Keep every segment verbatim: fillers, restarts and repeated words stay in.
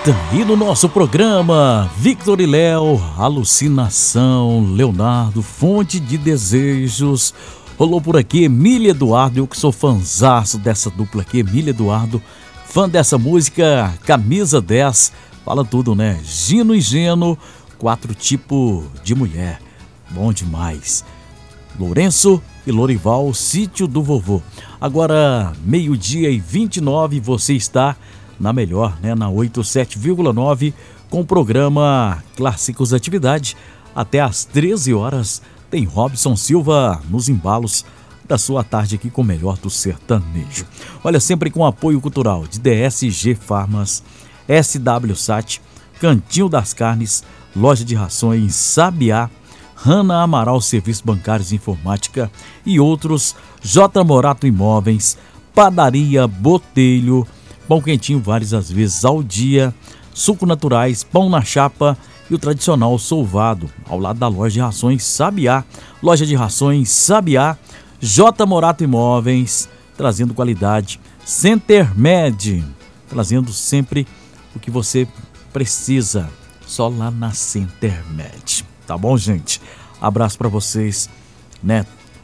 E no nosso programa, Victor e Léo, Alucinação, Leonardo, Fonte de Desejos. Rolou por aqui Emília Eduardo, eu que sou fãzaço dessa dupla aqui, Emília Eduardo, fã dessa música, Camisa dez, fala tudo, né? Gino e Geno, quatro tipos de mulher, bom demais. Lourenço e Lorival, Sítio do Vovô. Agora, meio-dia e vinte e nove, você está na melhor, né? Na oitenta e sete vírgula nove, com o programa Clássicos Atividade. Até às treze horas, tem Robson Silva nos embalos da sua tarde aqui com o melhor do sertanejo. Olha, sempre com apoio cultural de D S G Farmas, S W Sat, Cantinho das Carnes, Loja de Rações Sabiá, Hanna Amaral Serviços Bancários e Informática e outros, J Morato Imóveis, Padaria Botelho, pão quentinho várias as vezes ao dia, suco naturais, pão na chapa e o tradicional solvado, ao lado da Loja de Rações Sabiá. Loja de Rações Sabiá, J Morato Imóveis, trazendo qualidade, Centermed, trazendo sempre o que você precisa, só lá na Centermed. Tá bom, gente? Abraço pra vocês, né?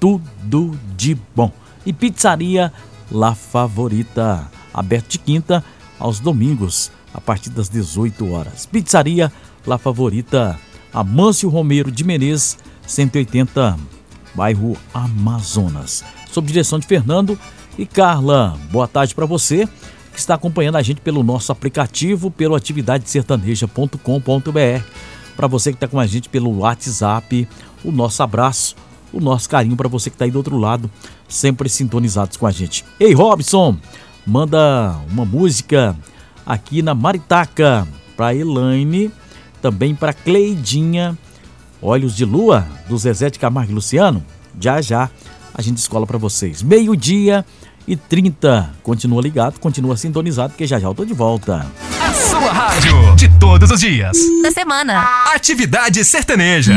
Tudo de bom. E Pizzaria La Favorita, aberto de quinta aos domingos, a partir das dezoito horas. Pizzaria La Favorita, Amâncio Romero de Menezes, cento e oitenta, bairro Amazonas. Sob direção de Fernando e Carla. Boa tarde para você que está acompanhando a gente pelo nosso aplicativo, pelo atividade sertaneja ponto com ponto b r. Para você que está com a gente pelo WhatsApp, o nosso abraço, o nosso carinho para você que está aí do outro lado, sempre sintonizados com a gente. Ei, Robson, manda uma música aqui na Maritaca para Elaine, também para Cleidinha, Olhos de Lua, do Zezé de Camargo e Luciano. Já já a gente escola para vocês. Meio-dia e trinta. Continua ligado, continua sintonizado, porque já já eu tô de volta. A sua rádio de todos os dias da semana. Atividade sertaneja.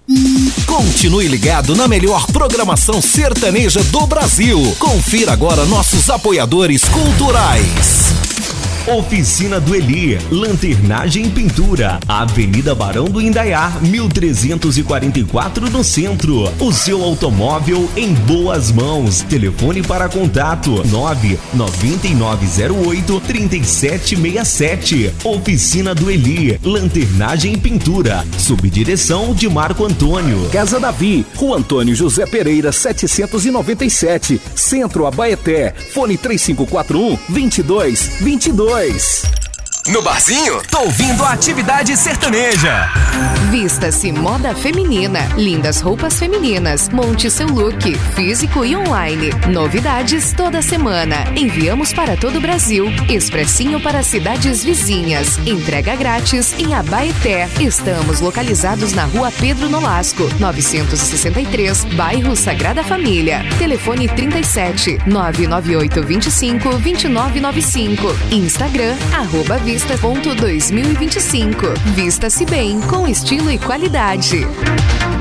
Continue ligado na melhor programação sertaneja do Brasil. Confira agora nossos apoiadores culturais. Oficina do Eli, lanternagem e pintura, Avenida Barão do Indaiá, mil trezentos e quarenta e quatro no centro. O seu automóvel em boas mãos. Telefone para contato nove nove nove zero oito três sete seis sete. Oficina do Eli, lanternagem e pintura, sob direção de Marco Antônio. Casa Davi, Rua Antônio José Pereira setecentos e noventa e sete, Centro Abaeté. Fone três cinco quatro um, dois dois dois dois. No barzinho, tô ouvindo a atividade sertaneja. Vista-se moda feminina, lindas roupas femininas, monte seu look, físico e online. Novidades toda semana. Enviamos para todo o Brasil. Expressinho para cidades vizinhas. Entrega grátis em Abaeté. Estamos localizados na Rua Pedro Nolasco, novecentos e sessenta e três, bairro Sagrada Família. Telefone trinta e sete, nove nove oito dois cinco, dois nove nove cinco. Instagram, arroba Vista ponto dois mil e vinte e cinco. Vista-se bem, com estilo e qualidade.